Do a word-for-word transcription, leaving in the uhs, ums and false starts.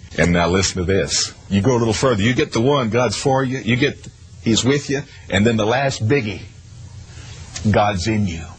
And now listen to this. You go a little further. You get the one, God's for you. You get, He's with you. And then the last biggie, God's in you.